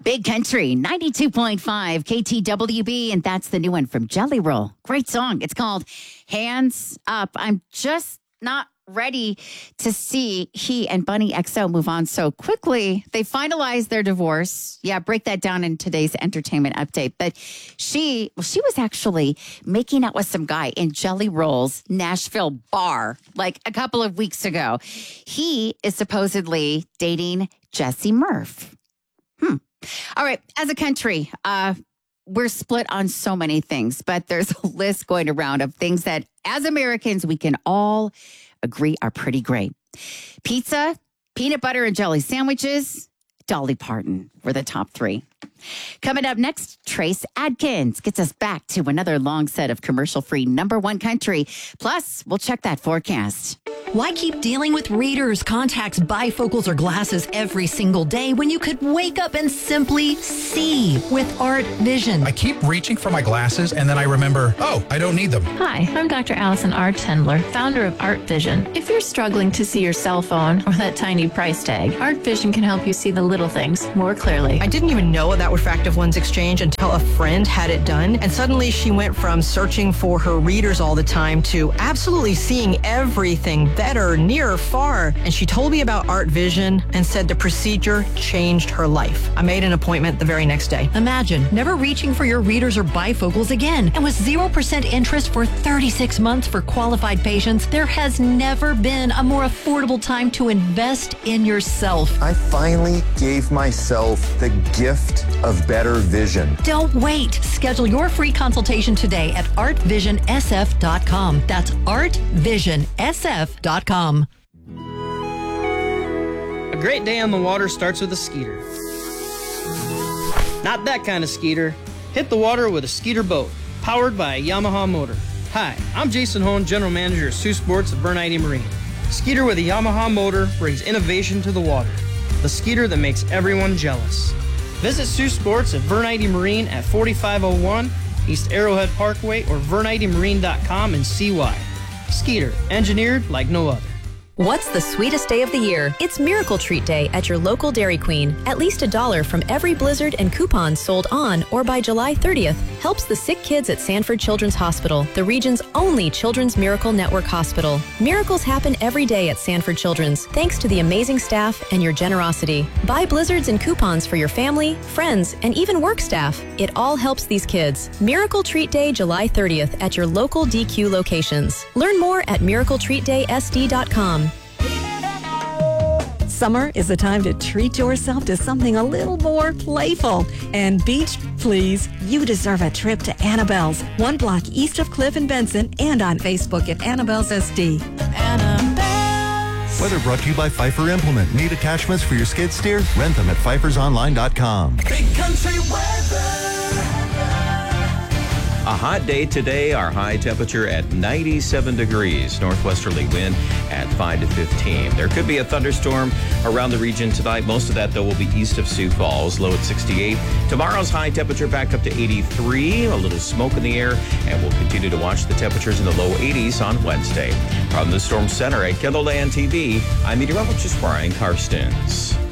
Big Country, 92.5 KTWB, and that's the new one from Jelly Roll. Great song. It's called Hands Up. I'm just not ready to see he and Bunny XO move on so quickly. They finalized their divorce. Yeah, break that down in today's entertainment update. But she was actually making out with some guy in Jelly Roll's Nashville bar like a couple of weeks ago. He is supposedly dating Jessie Murph. All right. As a country, we're split on so many things, but there's a list going around of things that as Americans, we can all agree are pretty great. Pizza, peanut butter and jelly sandwiches, Dolly Parton were the top three. Coming up next, Trace Adkins gets us back to another long set of commercial-free #1 country. Plus, we'll check that forecast. Why keep dealing with readers, contacts, bifocals, or glasses every single day when you could wake up and simply see with Art Vision? I keep reaching for my glasses and then I remember, oh, I don't need them. Hi, I'm Dr. Allison R. Tendler, founder of Art Vision. If you're struggling to see your cell phone or that tiny price tag, Art Vision can help you see the little things more clearly. I didn't even know that would Refractive Ones Exchange until a friend had it done. And suddenly she went from searching for her readers all the time to absolutely seeing everything better, near, far. And she told me about Art Vision and said the procedure changed her life. I made an appointment the very next day. Imagine never reaching for your readers or bifocals again. And with 0% interest for 36 months for qualified patients, there has never been a more affordable time to invest in yourself. I finally gave myself the gift of better vision. Don't wait. Schedule your free consultation today at artvisionsf.com. That's artvisionsf.com. A great day on the water starts with a Skeeter. Not that kind of Skeeter. Hit the water with a Skeeter boat, powered by a Yamaha motor. Hi, I'm Jason Hone, General Manager of Sioux Sports at Vernite Marine. Skeeter with a Yamaha motor brings innovation to the water. The Skeeter that makes everyone jealous. Visit Sioux Sports at Vernite Marine at 4501 East Arrowhead Parkway or vernitemarine.com and see why. Skeeter, engineered like no other. What's the sweetest day of the year? It's Miracle Treat Day at your local Dairy Queen. At least $1 from every Blizzard and coupons sold on or by July 30th helps the sick kids at Sanford Children's Hospital, the region's only Children's Miracle Network hospital. Miracles happen every day at Sanford Children's, thanks to the amazing staff and your generosity. Buy Blizzards and coupons for your family, friends, and even work staff. It all helps these kids. Miracle Treat Day, July 30th at your local DQ locations. Learn more at miracletreatdaysd.com. Summer is the time to treat yourself to something a little more playful. And Beach Please, you deserve a trip to Annabelle's, 1 block east of Cliff and Benson, and on Facebook at Annabelle's SD. Weather brought to you by Pfeiffer Implement. Need attachments for your skid steer? Rent them at pfeifersonline.com. Big country weather. A hot day today, our high temperature at 97 degrees. Northwesterly wind at 5 to 15. There could be a thunderstorm around the region tonight. Most of that, though, will be east of Sioux Falls, low at 68. Tomorrow's high temperature back up to 83. A little smoke in the air, and we'll continue to watch the temperatures in the low 80s on Wednesday. From the Storm Center at Kendall Land TV, I'm meteorologist Brian Karstens.